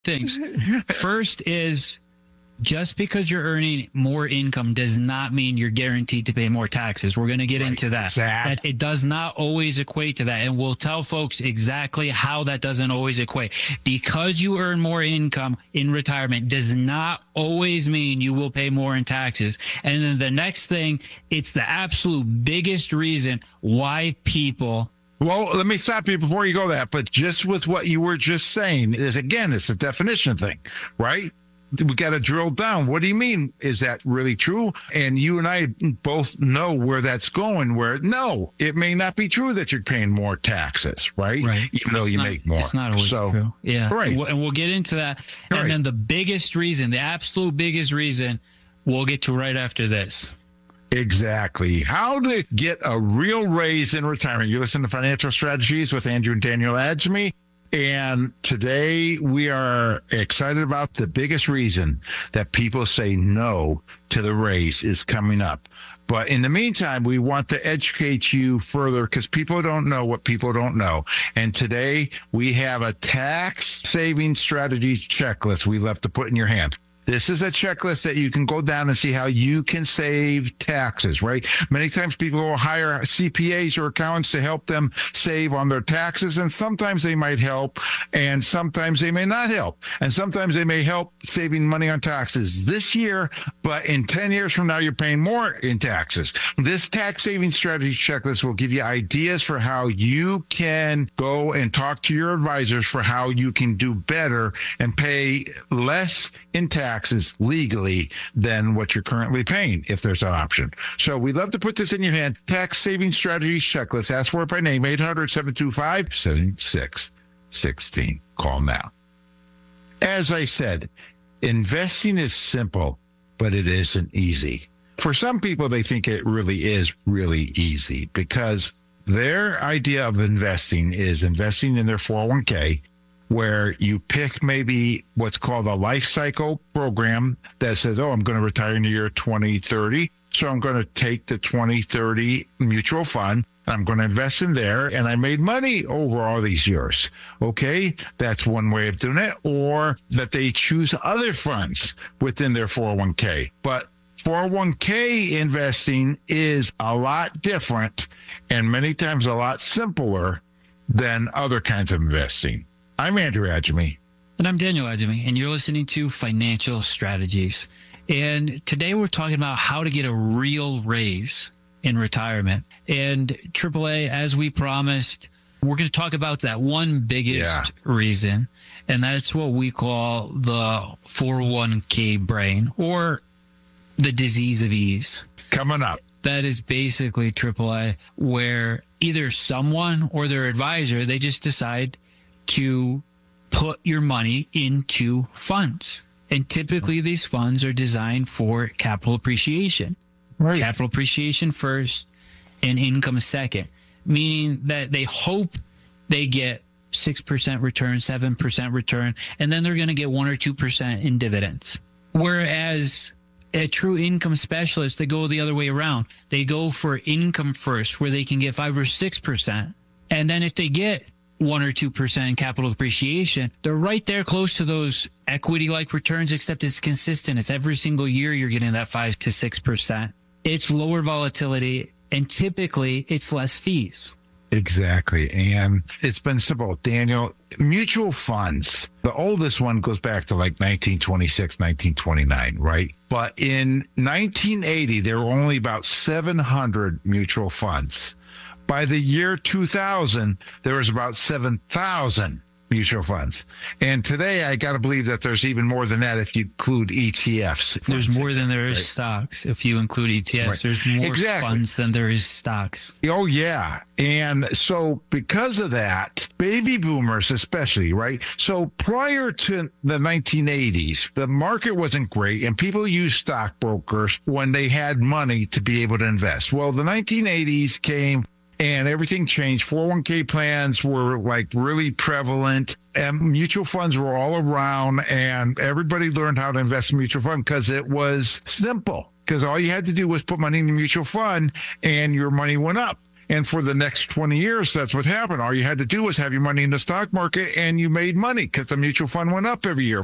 things. First is, just because you're earning more income does not mean you're guaranteed to pay more taxes. We're going to get into that. Exactly. That it does not always equate to that. And we'll tell folks exactly how that doesn't always equate. Because you earn more income in retirement does not always mean you will pay more in taxes. And then the next thing, it's the absolute biggest reason why people... Well, let me stop you before you go that. But just with what you were just saying is, again, it's a definition thing, right? We got to drill down. What do you mean? Is that really true? And you and I both know where that's going, where no, it may not be true that you're paying more taxes, right? Even though you make more. It's not always true. Yeah. Right. And we'll get into that. And then the biggest reason, the absolute biggest reason, we'll get to right after this. Exactly. How to get a real raise in retirement. You listen to Financial Strategies with Andrew and Daniel Adjemi. And today we are excited about the biggest reason that people say no to the raise is coming up. But in the meantime, we want to educate you further because people don't know what people don't know. And today we have a tax saving strategies checklist we love to put in your hand. This is a checklist that you can go down and see how you can save taxes, right? Many times people will hire CPAs or accountants to help them save on their taxes, and sometimes they might help, and sometimes they may not help, and sometimes they may help saving money on taxes this year, but in 10 years from now, you're paying more in taxes. This tax saving strategy checklist will give you ideas for how you can go and talk to your advisors for how you can do better and pay less in taxes legally than what you're currently paying, if there's an option. So we'd love to put this in your hand. Tax saving strategies checklist. Ask for it by name, 800-725-7616. Call now. As I said, investing is simple, but it isn't easy. For some people, they think it really is really easy because their idea of investing is investing in their 401k, where you pick maybe what's called a life cycle program that says, oh, I'm going to retire in the year 2030. So I'm going to take the 2030 mutual fund. I'm going to invest in there. And I made money over all these years. Okay. That's one way of doing it. Or that they choose other funds within their 401k. But 401k investing is a lot different and many times a lot simpler than other kinds of investing. I'm Andrew Adjemi. And I'm Daniel Adjemi, and you're listening to Financial Strategies. And today we're talking about how to get a real raise in retirement. And AAA, as we promised, we're going to talk about that one biggest reason, and that's what we call the 401k brain, or the disease of ease. Coming up. That is basically AAA, where either someone or their advisor, they just decide to put your money into funds. And typically these funds are designed for capital appreciation. Right. Capital appreciation first and income second, meaning that they hope they get 6% return, 7% return, and then they're going to get 1 or 2% in dividends. Whereas a true income specialist, they go the other way around. They go for income first, where they can get 5 or 6%. And then if they get 1 or 2% in capital appreciation, they're right there close to those equity-like returns, except it's consistent. It's every single year you're getting that 5 to 6%. It's lower volatility, and typically it's less fees. Exactly. And it's been simple. Daniel, mutual funds, the oldest one goes back to like 1926, 1929, right? But in 1980, there were only about 700 mutual funds. By the year 2000, there was about 7,000 mutual funds. And today, I got to believe that there's even more than that if you include ETFs. There's more than there is stocks. If you include ETFs, right. There's more funds than there is stocks. Oh, yeah. And so because of that, baby boomers especially, right? So prior to the 1980s, the market wasn't great and people used stockbrokers when they had money to be able to invest. Well, the 1980s came and everything changed. 401k plans were like really prevalent and mutual funds were all around and everybody learned how to invest in mutual fund because it was simple. Because all you had to do was put money in the mutual fund and your money went up. And for the next 20 years, that's what happened. All you had to do was have your money in the stock market and you made money because the mutual fund went up every year.